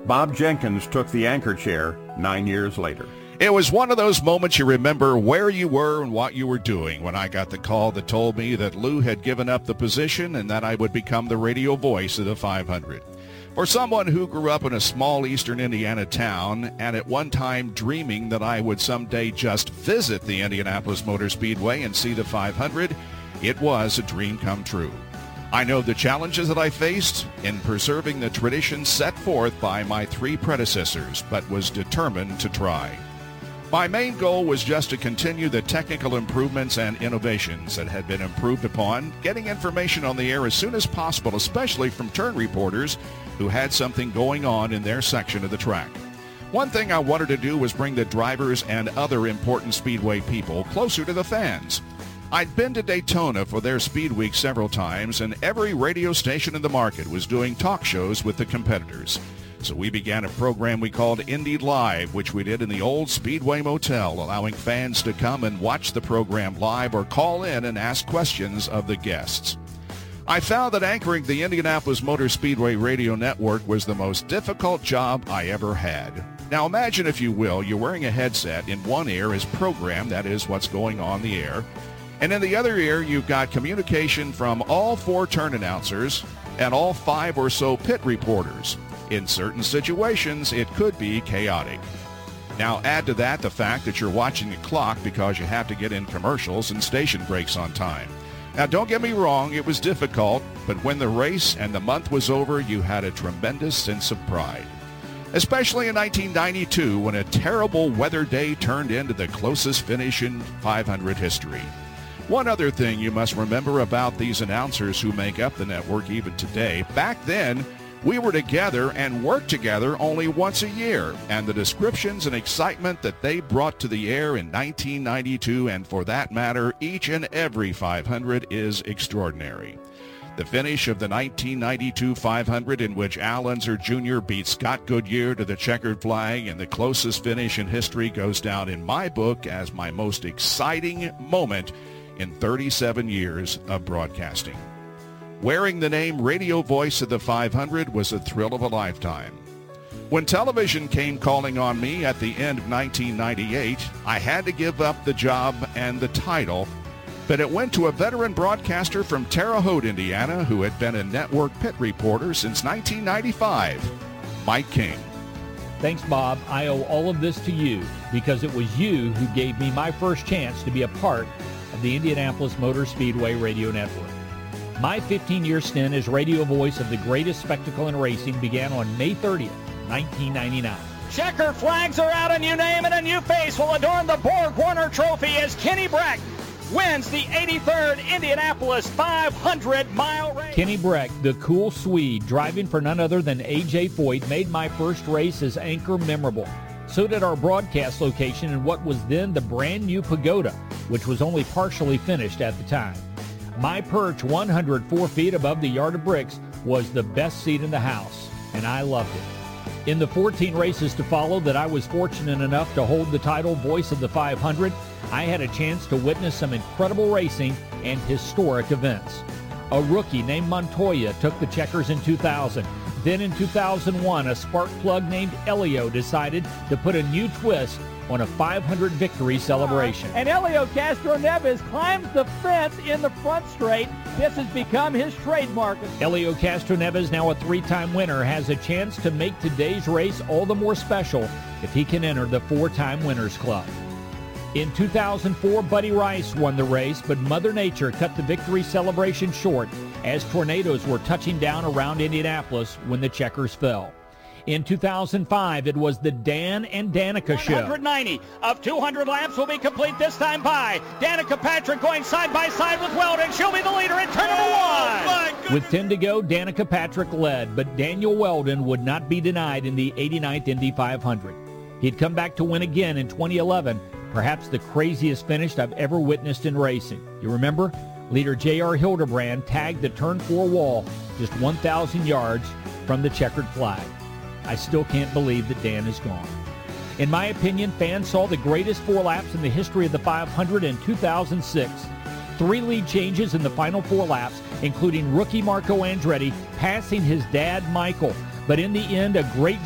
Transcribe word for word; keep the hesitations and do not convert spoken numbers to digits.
Bob Jenkins took the anchor chair nine years later. It was one of those moments you remember where you were and what you were doing when I got the call that told me that Lou had given up the position and that I would become the radio voice of the five hundred. For someone who grew up in a small eastern Indiana town and at one time dreaming that I would someday just visit the Indianapolis Motor Speedway and see the five hundred, it was a dream come true. I know the challenges that I faced in preserving the tradition set forth by my three predecessors, but was determined to try. My main goal was just to continue the technical improvements and innovations that had been improved upon, getting information on the air as soon as possible, especially from turn reporters who had something going on in their section of the track. One thing I wanted to do was bring the drivers and other important Speedway people closer to the fans. I'd been to Daytona for their Speed Week several times, and every radio station in the market was doing talk shows with the competitors. So we began a program we called Indy Live, which we did in the old Speedway Motel, allowing fans to come and watch the program live or call in and ask questions of the guests. I found that anchoring the Indianapolis Motor Speedway radio network was the most difficult job I ever had. Now imagine, if you will, you're wearing a headset. In one ear is program, that is what's going on the air. And in the other ear, you've got communication from all four turn announcers and all five or so pit reporters. In certain situations, it could be chaotic. Now add to that the fact that you're watching the clock because you have to get in commercials and station breaks on time. Now don't get me wrong, it was difficult, but when the race and the month was over, you had a tremendous sense of pride. Especially in nineteen ninety-two, when a terrible weather day turned into the closest finish in five hundred history. One other thing you must remember about these announcers who make up the network even today, back then, we were together and worked together only once a year, and the descriptions and excitement that they brought to the air in nineteen ninety-two, and for that matter, each and every five hundred, is extraordinary. The finish of the nineteen ninety-two five hundred, in which Al Unser Junior beat Scott Goodyear to the checkered flag, and the closest finish in history, goes down in my book as my most exciting moment in thirty-seven years of broadcasting. Wearing the name radio voice of the five hundred was a thrill of a lifetime. When television came calling on me at the end of nineteen ninety-eight, I had to give up the job and the title, but it went to a veteran broadcaster from Terre Haute, Indiana, who had been a network pit reporter since nineteen ninety-five, Mike King. Thanks, Bob. I owe all of this to you because it was you who gave me my first chance to be a part of the Indianapolis Motor Speedway Radio Network. My fifteen-year stint as radio voice of the greatest spectacle in racing began on May thirtieth, nineteen ninety-nine. Checker flags are out, and you name it, a new face will adorn the Borg Warner Trophy as Kenny Brack wins the eighty-third Indianapolis five hundred mile race. Kenny Brack, the cool Swede, driving for none other than A J Foyt, made my first race as anchor memorable. So did our broadcast location in what was then the brand new Pagoda, which was only partially finished at the time. My perch, one hundred four feet above the yard of bricks, was the best seat in the house, and I loved it. In the fourteen races to follow that I was fortunate enough to hold the title Voice of the five hundred, I had a chance to witness some incredible racing and historic events. A rookie named Montoya took the checkers in two thousand. Then in two thousand one, a spark plug named Elio decided to put a new twist on a five hundred victory celebration. And Elio Castroneves climbs the fence in the front straight. This has become his trademark. Elio Castroneves, now a three-time winner, has a chance to make today's race all the more special if he can enter the four-time Winners Club. In two thousand four, Buddy Rice won the race, but Mother Nature cut the victory celebration short as tornadoes were touching down around Indianapolis when the checkers fell. In two thousand five, it was the Dan and Danica show. one hundred ninety of two hundred laps will be complete this time by Danica Patrick going side by side with Weldon. She'll be the leader in turn number one. With ten to go, Danica Patrick led, but Daniel Weldon would not be denied in the eighty-ninth Indy five hundred. He'd come back to win again in twenty eleven, perhaps the craziest finish I've ever witnessed in racing. You remember? Leader J R Hildebrand tagged the turn four wall just one thousand yards from the checkered flag. I still can't believe that Dan is gone. In my opinion, fans saw the greatest four laps in the history of the five hundred in two thousand six. Three lead changes in the final four laps, including rookie Marco Andretti passing his dad, Michael. But in the end, a great